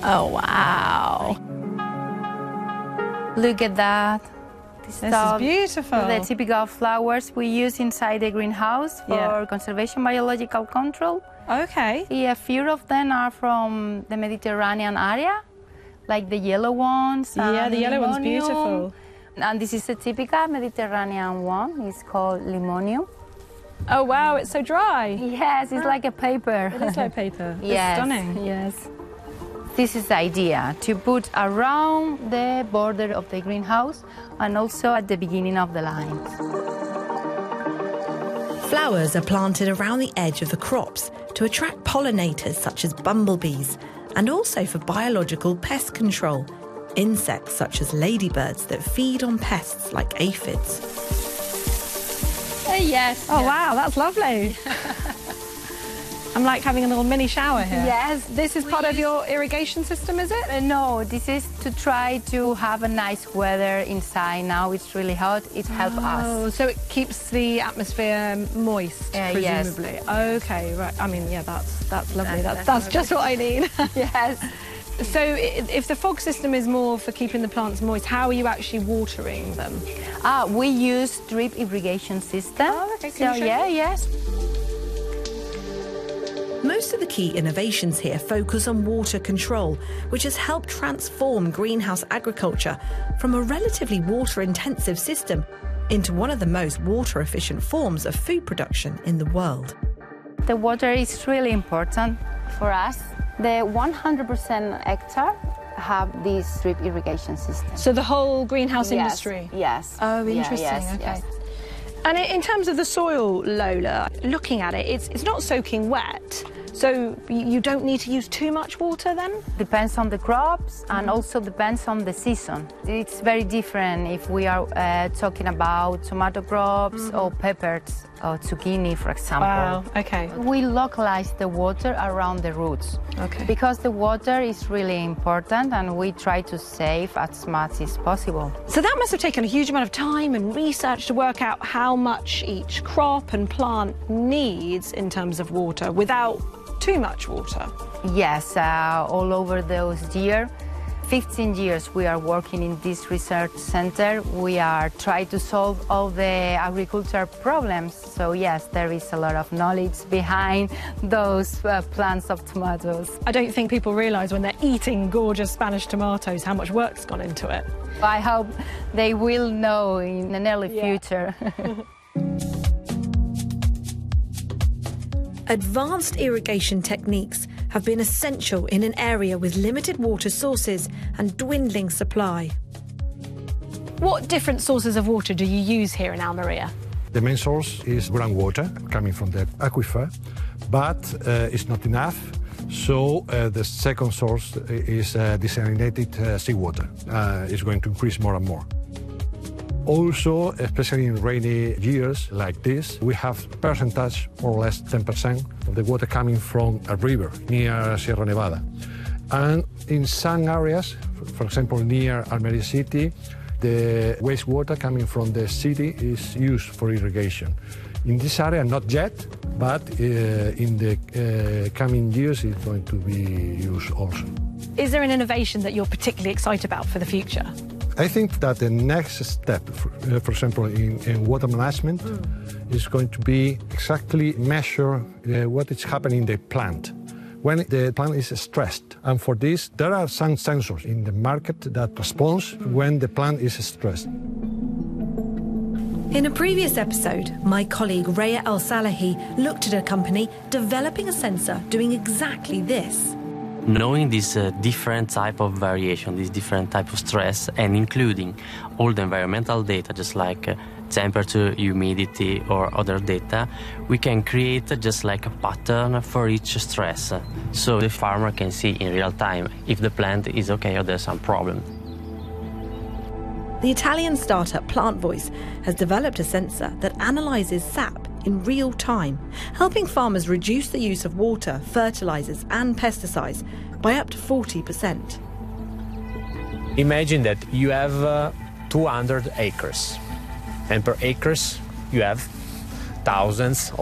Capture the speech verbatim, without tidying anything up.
Oh, wow. Look at that. This is beautiful. The typical flowers we use inside the greenhouse for Yeah. conservation biological control. Okay. Yeah, a few of them are from the Mediterranean area, like the yellow ones. Yeah, and the yellow one's Limonium. beautiful. And this is a typical Mediterranean one. It's called Limonium. Oh, wow, it's so dry. Yes, it's like a paper. It is like paper. Yes, It's stunning. yes. This is the idea, to put around the border of the greenhouse and also at the beginning of the lines. Flowers are planted around the edge of the crops to attract pollinators such as bumblebees and also for biological pest control, insects such as ladybirds that feed on pests like aphids. Uh, yes. Oh, yes. wow, that's lovely. I'm like having a little mini shower here. Yes. This is part of your irrigation system, is it? Uh, no, this is to try to have a nice weather inside. Now it's really hot. It helps Oh, us. so it keeps the atmosphere moist, Uh, yes. presumably. Okay, right. I mean, yeah, that's that's lovely. That's- That's that's just what I need. Yes. So i- if the fog system is more for keeping the plants moist, how are you actually watering them? Ah, we use drip irrigation system. Oh, okay. Can So you show yeah, me? yes. Most of the key innovations here focus on water control, which has helped transform greenhouse agriculture from a relatively water-intensive system into one of the most water-efficient forms of food production in the world. The water is really important for us. The one hundred percent hectare have this drip irrigation system. So the whole greenhouse Yes, industry? Yes. Oh, Yeah, interesting. yes, okay. yes. And i- in terms of the soil, Lola, looking at it, it's, it's not soaking wet, so y- you don't need to use too much water then? Depends on the crops and also depends on the season. It's very different if we are uh, talking about tomato crops or peppers or zucchini, for example. Wow, okay. We localize the water around the roots. Okay. Because the water is really important and we try to save as much as possible. So that must have taken a huge amount of time and research to work out how much each crop and plant needs in terms of water without too much water. Yes, uh, all over those years. fifteen years we are working in this research center. We are trying to solve all the agriculture problems. So yes, there is a lot of knowledge behind those uh, plants of tomatoes. I don't think people realise when they're eating gorgeous Spanish tomatoes how much work's gone into it. I hope they will know in an early Yeah. future. Advanced irrigation techniques have been essential in an area with limited water sources and dwindling supply. What different sources of water do you use here in Almeria? The main source is groundwater coming from the aquifer, but uh, it's not enough. So uh, the second source is uh, desalinated uh, seawater. Uh, it's going to increase more and more. Also, especially in rainy years like this, we have percentage, more or less ten percent of the water coming from a river near Sierra Nevada. And in some areas, for example, near Almeria City, the wastewater coming from the city is used for irrigation. In this area, not yet, but uh, in the uh, coming years, it's going to be used also. Is there an innovation that you're particularly excited about for the future? I think that the next step, for, uh, for example, in, in water management, mm. is going to be exactly measure uh, what is happening in the plant when the plant is stressed. And for this, there are some sensors in the market that responds when the plant is stressed. In a previous episode, my colleague Raya Al-Salahi looked at a company developing a sensor doing exactly this. Knowing this uh, different type of variation, this different type of stress, and including all the environmental data, just like uh, temperature, humidity, or other data, we can create uh, just like a pattern for each stress. So the farmer can see in real time if the plant is okay or there's some problem. The Italian startup Plant Voice has developed a sensor that analyses sap in real time, helping farmers reduce the use of water, fertilizers and pesticides by up to forty percent. Imagine that you have uh, two hundred acres, and per acres you have thousands